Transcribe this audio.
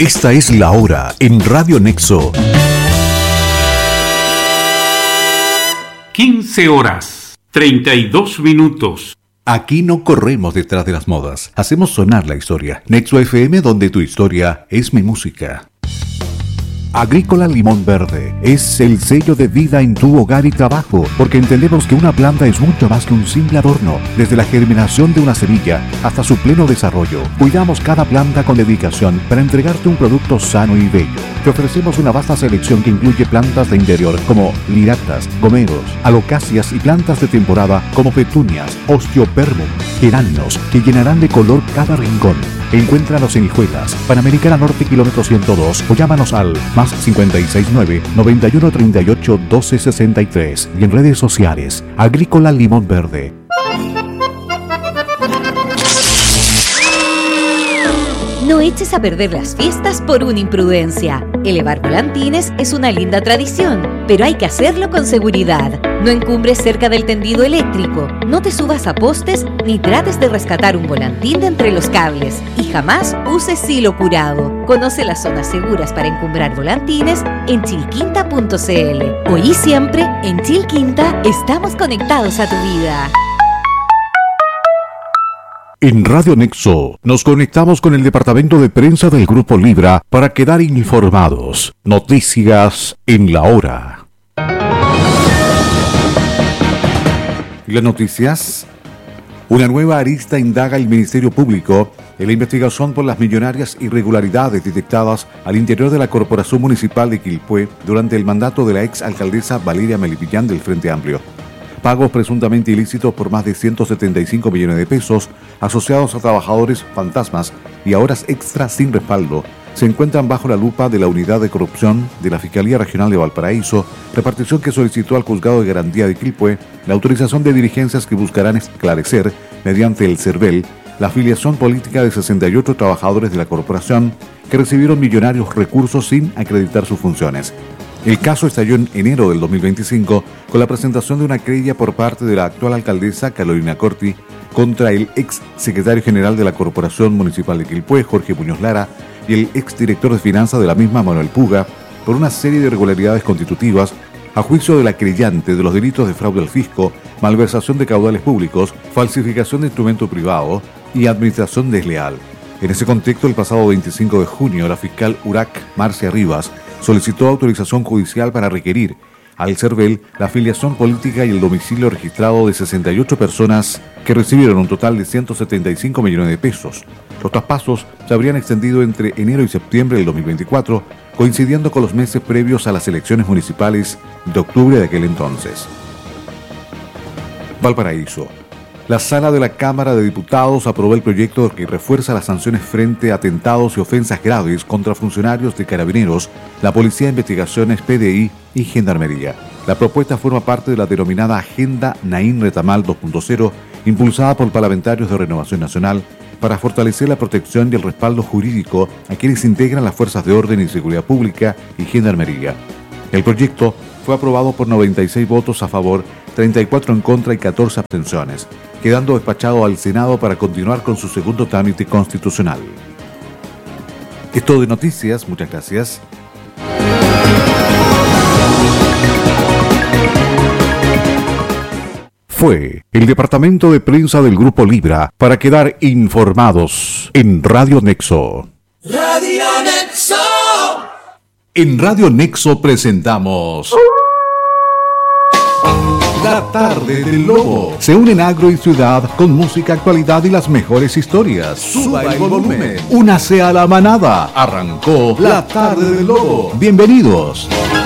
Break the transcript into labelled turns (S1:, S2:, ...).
S1: Esta es la hora en Radio Nexo.
S2: 15 horas, 32 minutos.
S1: Aquí no corremos detrás de las modas. Hacemos sonar la historia. Nexo FM, donde tu historia es mi música. Agrícola Limón Verde es el sello de vida en tu hogar y trabajo, porque entendemos que una planta es mucho más que un simple adorno. Desde la germinación de una semilla hasta su pleno desarrollo, cuidamos cada planta con dedicación para entregarte un producto sano y bello. Te ofrecemos una vasta selección que incluye plantas de interior como liractas, gomeros, alocacias y plantas de temporada como petunias, osteoperbum, geranios, que llenarán de color cada rincón. Encuéntranos en Hijuelas, Panamericana Norte, kilómetro 102, o llámanos al más 569-9138-1263 y en redes sociales, Agrícola Limón Verde.
S3: No eches a perder las fiestas por una imprudencia. Elevar volantines es una linda tradición, pero hay que hacerlo con seguridad. No encumbres cerca del tendido eléctrico, no te subas a postes ni trates de rescatar un volantín de entre los cables y jamás uses silo curado. Conoce las zonas seguras para encumbrar volantines en chilquinta.cl. Hoy y siempre, en Chilquinta, estamos conectados a tu vida.
S1: En Radio Nexo nos conectamos con el departamento de prensa del Grupo Libra para quedar informados. Noticias en la hora. Las noticias. Una nueva arista indaga el Ministerio Público en la investigación por las millonarias irregularidades detectadas al interior de la Corporación Municipal de Quilpué durante el mandato de la ex alcaldesa Valeria Melipillán del Frente Amplio. Pagos presuntamente ilícitos por más de 175 millones de pesos asociados a trabajadores fantasmas y a horas extras sin respaldo se encuentran bajo la lupa de la Unidad de Corrupción de la Fiscalía Regional de Valparaíso, repartición que solicitó al Juzgado de Garantía de Quilpué la autorización de diligencias que buscarán esclarecer, mediante el CERVEL, la afiliación política de 68 trabajadores de la corporación que recibieron millonarios recursos sin acreditar sus funciones. El caso estalló en enero del 2025 con la presentación de una querella por parte de la actual alcaldesa Carolina Corti contra el ex secretario general de la Corporación Municipal de Quilpué, Jorge Muñoz Lara, y el ex director de finanzas de la misma, Manuel Puga, por una serie de irregularidades constitutivas a juicio de la querellante de los delitos de fraude al fisco, malversación de caudales públicos, falsificación de instrumento privado y administración desleal. En ese contexto, el pasado 25 de junio, la fiscal URAC, Marcia Rivas, solicitó autorización judicial para requerir al CERVEL la afiliación política y el domicilio registrado de 68 personas que recibieron un total de 175 millones de pesos. Los traspasos se habrían extendido entre enero y septiembre del 2024, coincidiendo con los meses previos a las elecciones municipales de octubre de aquel entonces. Valparaíso. La Sala de la Cámara de Diputados aprobó el proyecto que refuerza las sanciones frente a atentados y ofensas graves contra funcionarios de Carabineros, la Policía de Investigaciones, PDI y Gendarmería. La propuesta forma parte de la denominada Agenda Naín Retamal 2.0, impulsada por parlamentarios de Renovación Nacional, para fortalecer la protección y el respaldo jurídico a quienes integran las Fuerzas de Orden y Seguridad Pública y Gendarmería. El proyecto fue aprobado por 96 votos a favor, 34 en contra y 14 abstenciones, quedando despachado al Senado para continuar con su segundo trámite constitucional. Es todo de noticias, muchas gracias. Fue el departamento de prensa del Grupo Libra para quedar informados en Radio Nexo.
S4: Radio Nexo.
S1: En Radio Nexo presentamos La Tarde del Lobo. Se unen agro y ciudad con música, actualidad y las mejores historias. Suba el volumen. Únase a la manada. Arrancó La Tarde del Lobo. Bienvenidos.